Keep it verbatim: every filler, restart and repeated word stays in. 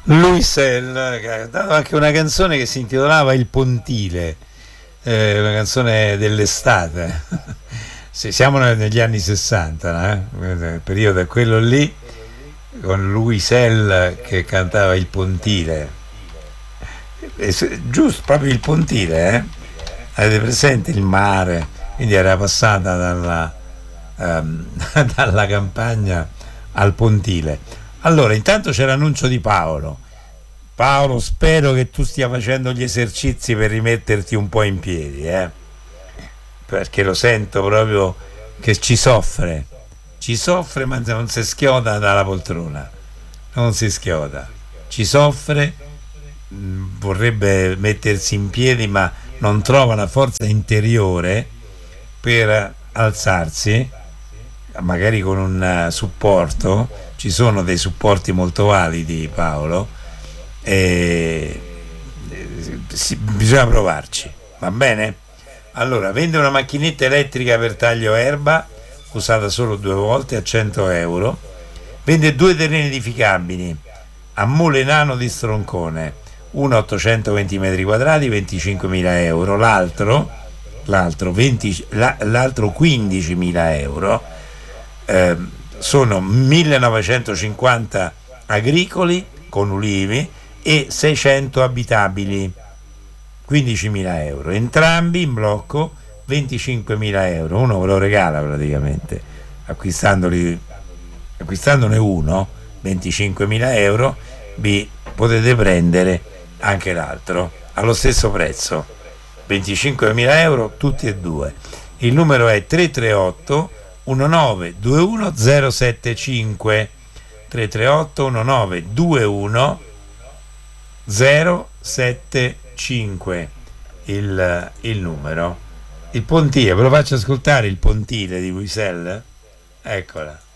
Louis Hell, che ha dato anche una canzone che si intitolava Il Pontile, eh, una canzone dell'estate. Sì, siamo negli anni sessanta, eh? Il periodo è quello lì, con Louis Hell che cantava Il Pontile. E se- giusto, proprio il Pontile, eh? Avete presente il mare? Quindi era passata dalla, ehm, dalla campagna al Pontile. Allora, intanto c'è l'annuncio di Paolo. Paolo, spero che tu stia facendo gli esercizi per rimetterti un po' in piedi, eh? Perché lo sento proprio che ci soffre, ci soffre, ma non si schioda dalla poltrona, non si schioda, ci soffre, mh, vorrebbe mettersi in piedi, ma non trova la forza interiore per alzarsi, magari con un eh, supporto. Ci sono dei supporti molto validi, Paolo, e eh, si- bisogna provarci, va bene? Allora, vende una macchinetta elettrica per taglio erba, usata solo due volte, a cento euro. Vende due terreni edificabili a Molenano di Stroncone, uno a ottocentoventi metri quadrati, venticinquemila euro, l'altro, l'altro, venti, la- l'altro quindicimila euro. Eh, sono millenovecentocinquanta agricoli con ulivi e seicento abitabili, quindicimila euro, entrambi in blocco, venticinquemila euro. Uno ve lo regala praticamente, acquistandoli, acquistandone uno, venticinquemila euro, vi potete prendere anche l'altro allo stesso prezzo, venticinquemila euro tutti e due. Il numero è tre tre otto uno nove due uno zero sette cinque, tre tre otto uno nove due uno zero sette cinque, il, il numero. Il Pontile, ve lo faccio ascoltare, il Pontile di Wiesel? Eccola.